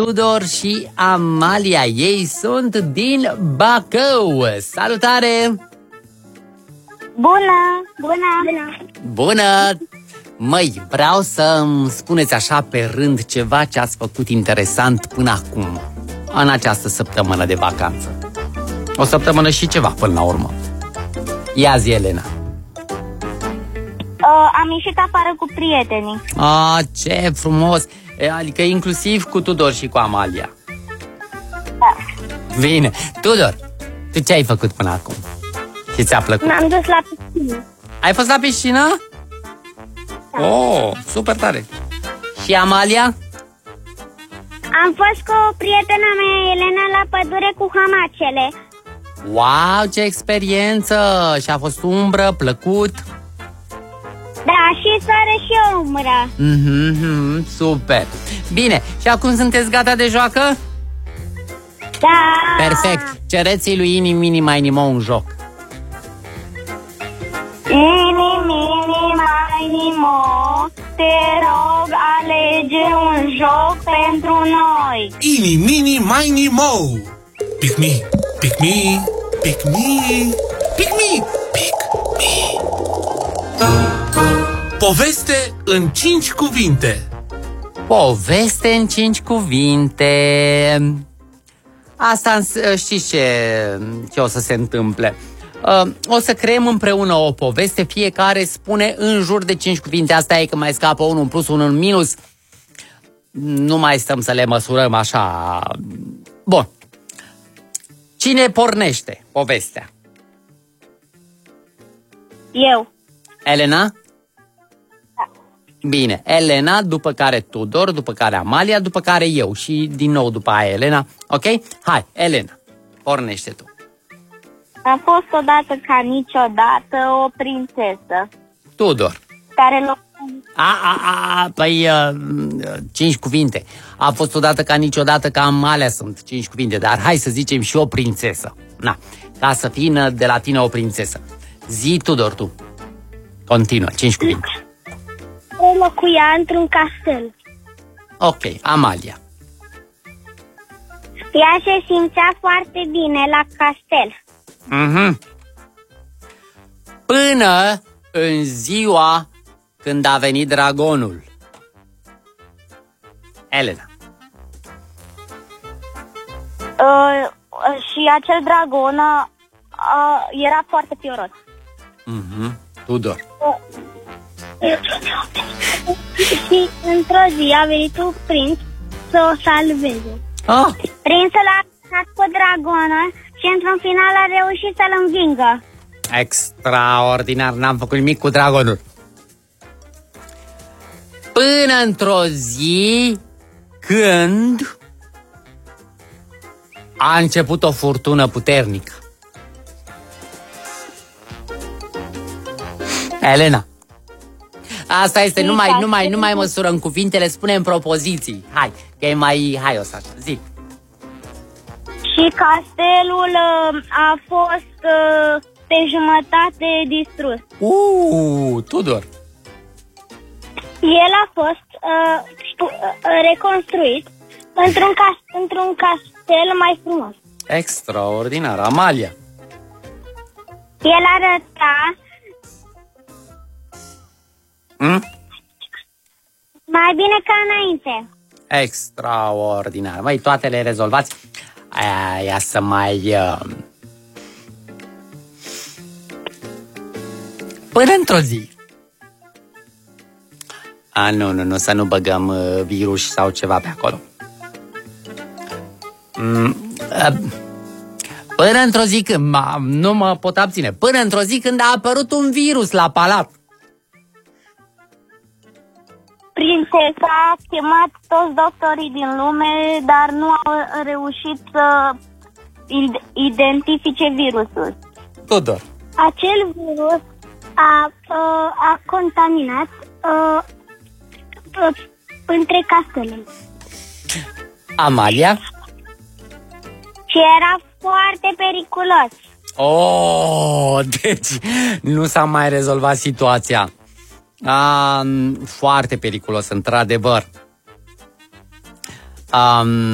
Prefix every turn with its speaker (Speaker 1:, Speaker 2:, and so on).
Speaker 1: Tudor și Amalia. Ei sunt din Bacău. Salutare! Bună! Măi, vreau să-mi spuneți așa pe rând ceva ce ați făcut interesant până acum, în această săptămână de vacanță. O săptămână și ceva până la urmă. Ia zi, Elena.
Speaker 2: Am ieșit afară cu prietenii.
Speaker 1: Ce frumos! Adică inclusiv cu Tudor și cu Amalia.
Speaker 2: Da.
Speaker 1: Bine. Tudor, tu ce ai făcut până acum? Ce ți-a plăcut?
Speaker 2: M-am dus la piscină.
Speaker 1: Ai fost la piscină?
Speaker 2: Da.
Speaker 1: Oh, super tare! Și Amalia?
Speaker 2: Am fost cu prietena mea, Elena, la pădure cu hamacele.
Speaker 1: Wow, ce experiență! Și a fost umbră, plăcut?
Speaker 2: Da, și soare și umbră.
Speaker 1: Super! Bine, și acum sunteți gata de joacă?
Speaker 2: Da.
Speaker 1: Perfect! Cereți-i lui Ini, Mini, Mini, Mo un joc.
Speaker 2: Ini, mini, mini, mo, te rog, alege un joc pentru noi.
Speaker 3: Ini, mini, mini, mo. Pick me, pick me, pick me, pick me, pick me. Poveste în 5 cuvinte.
Speaker 1: Poveste în 5 cuvinte. Asta știți ce o să se întâmple. O să creăm împreună o poveste. Fiecare spune în jur de 5 cuvinte. Asta e că mai scapă unul în plus, unul în minus. Nu mai stăm să le măsurăm așa. Bun. Cine pornește povestea?
Speaker 2: Eu.
Speaker 1: Elena?
Speaker 2: Da.
Speaker 1: Bine, Elena, după care Tudor, după care Amalia, după care eu și din nou după aia Elena. Ok? Hai, Elena, pornește tu.
Speaker 2: A fost odată ca niciodată o prințesă
Speaker 1: Tudor.
Speaker 2: care
Speaker 1: Păi 5 cuvinte. A fost odată ca niciodată, ca Amalia sunt 5 cuvinte, dar hai să zicem și o prințesă. Na, ca să fie de la tine o prințesă. Zi, Tudor, tu. Continuă, 5 cuvinte.
Speaker 2: locuia într-un castel.
Speaker 1: Ok, Amalia.
Speaker 2: Ea se simțea foarte bine la castel.
Speaker 1: Până în ziua când a venit dragonul. Elena.
Speaker 2: Și acel dragon era foarte fioros.
Speaker 1: Tudor.
Speaker 2: Și într-o zi a venit un prinț să o salveze. Prințul a atacat cu dragonul și într-un final a reușit să-l învingă.
Speaker 1: Extraordinar, n-am făcut nimic cu dragonul. Până într-o zi când a început o furtună puternică. Elena. Asta este, nu mai măsurăm cuvintele, spunem propoziții. Hai, că e mai haios așa, zi.
Speaker 2: Și castelul a fost pe jumătate distrus.
Speaker 1: Tudor.
Speaker 2: El a fost reconstruit într-un castel mai frumos.
Speaker 1: Extraordinar, Amalia.
Speaker 2: El arăta mai bine ca înainte.
Speaker 1: Extraordinar. Măi, toate le rezolvați. Ia să mai... Până într-o zi. Nu, să nu băgăm virus sau ceva pe acolo. Până într-o zi când... Nu mă pot abține. Până într-o zi când a apărut un virus la palat.
Speaker 2: Prințesa a chemat toți doctorii din lume, dar nu au reușit să identifice virusul.
Speaker 1: Tudor.
Speaker 2: Acel virus a contaminat între castele.
Speaker 1: Amalia.
Speaker 2: Și era foarte periculos.
Speaker 1: Deci nu s-a mai rezolvat situația. Foarte periculos, într-adevăr.